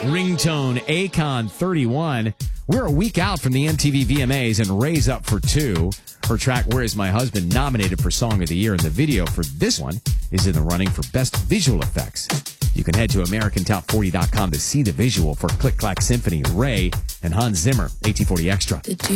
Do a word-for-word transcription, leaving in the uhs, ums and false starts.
ringtone Akon thirty-one. We're a week out from the M T V V M As, and Ray's up for two. Her track Where Is My Husband, nominated for Song of the Year, and the video for this one is in the running for Best Visual Effects. You can head to American Top forty dot com to see the visual for Click Clack Symphony, Ray, and Hans Zimmer, eighteen forty Extra.